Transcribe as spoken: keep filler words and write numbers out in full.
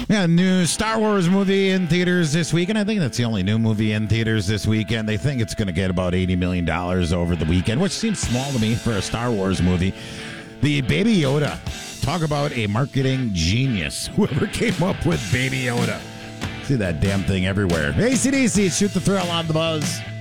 Yeah, new Star Wars movie in theaters this weekend. I think that's the only new movie in theaters this weekend. They think it's going to get about eighty million dollars over the weekend, which seems small to me for a Star Wars movie. The Baby Yoda. Talk about a marketing genius. Whoever came up with Baby Yoda. See that damn thing everywhere. A C D C, shoot the thrill on the buzz.